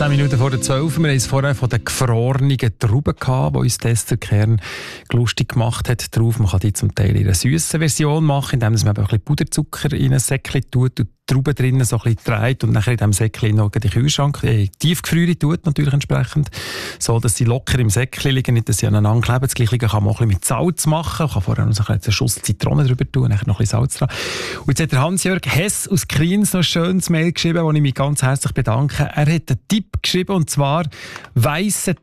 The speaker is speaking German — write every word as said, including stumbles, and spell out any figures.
zehn Minuten vor der zwölf. Wir haben es vorher von den gefrorenen Trauben gehabt, die uns Esther Kern lustig gemacht hat. Drauf. Man kann die zum Teil in einer süßen Version machen, indem man ein bisschen Puderzucker in ein Säckchen tut und die Trauben drinnen so ein bisschen dreht und nachher in diesem Säckchen noch den Kühlschrank, äh, tiefgefrieren tut natürlich entsprechend, so dass sie locker im Säckchen liegen, nicht dass sie aneinander kleben. Das Gleiche kann man auch ein bisschen mit Salz machen. Man kann vorher noch so einen Schuss Zitrone drüber tun, nachher noch ein bisschen Salz dran. Und jetzt hat der Hans-Jörg Hess aus Kriens noch ein schönes Mail geschrieben, wo ich mich ganz herzlich bedanke. Er hat einen Tipp geschrieben, und zwar weissen